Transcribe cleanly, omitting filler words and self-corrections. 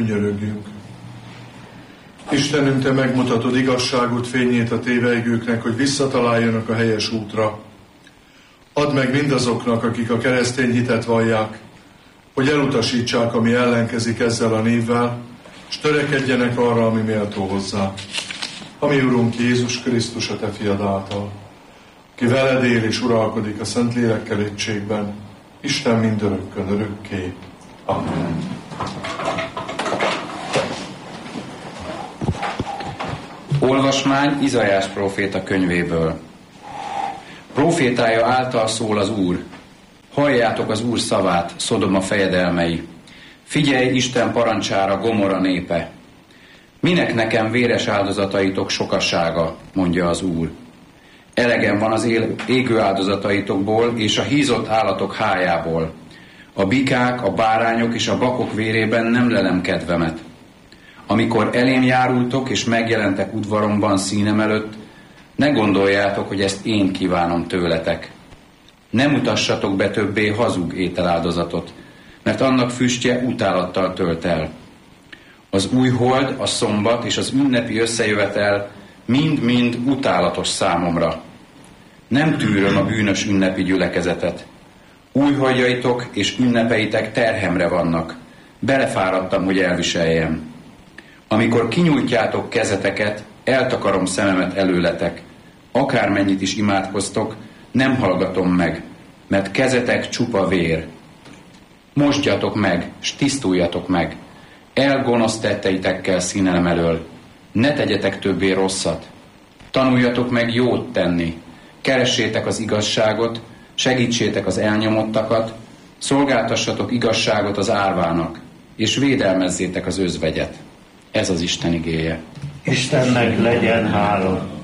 könyörögjünk. Istenünk, Te megmutatod igazságot, fényét a tévejgőknek, hogy visszataláljanak a helyes útra. Add meg mindazoknak, akik a keresztény hitet vallják, hogy elutasítsák, ami ellenkezik ezzel a névvel, és törekedjenek arra, ami méltó hozzá. A mi Urunk Jézus Krisztus, a Te fiad által, ki veled él és uralkodik a Szentlélekkel egységben, Isten mindörökkön örökké. Amen. Olvasmány Izaiás próféta könyvéből. Prófétája által szól az Úr. Halljátok az Úr szavát, Szodoma fejedelmei. Figyelj Isten parancsára, Gomorra népe. Minek nekem véres áldozataitok sokasága, mondja az Úr. Elegem van az égő áldozataitokból és a hízott állatok hájából. A bikák, a bárányok és a bakok vérében nem lelem kedvemet. Amikor elém járultok és megjelentek udvaromban színem előtt, ne gondoljátok, hogy ezt én kívánom tőletek. Ne mutassatok be többé hazug ételáldozatot, mert annak füstje utálattal tölt el. Az új hold, a szombat és az ünnepi összejövetel mind-mind utálatos számomra. Nem tűröm a bűnös ünnepi gyülekezetet. Újholdjaitok és ünnepeitek terhemre vannak. Belefáradtam, hogy elviseljem. Amikor kinyújtjátok kezeteket, eltakarom szememet előletek. Akármennyit is imádkoztok, nem hallgatom meg, mert kezetek csupa vér. Mosdjatok meg, s tisztuljatok meg. Elgonosz tetteitekkel színelem elől. Ne tegyetek többé rosszat. Tanuljatok meg jót tenni. Keressétek az igazságot, segítsétek az elnyomottakat, szolgáltassatok igazságot az árvának, és védelmezzétek az özvegyet. Ez az Isten igéje. Istennek legyen hála.